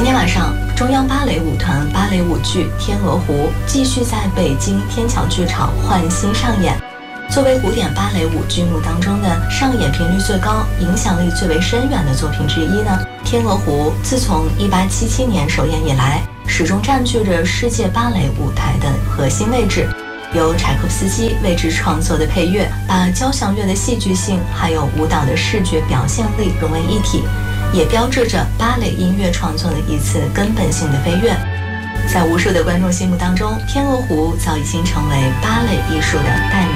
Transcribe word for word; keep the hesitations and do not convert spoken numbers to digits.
今天晚上，中央芭蕾舞团芭蕾舞剧《天鹅湖》继续在北京天桥剧场焕新上演。作为古典芭蕾舞剧目当中的上演频率最高、影响力最为深远的作品之一呢，《天鹅湖》自从一八七七年首演以来，始终占据着世界芭蕾舞台的核心位置。由柴可夫斯基为之创作的配乐，把交响乐的戏剧性还有舞蹈的视觉表现力融为一体，也标志着芭蕾音乐创作的一次根本性的飞跃。在无数的观众心目当中，《天鹅湖》早已经成为芭蕾艺术的代名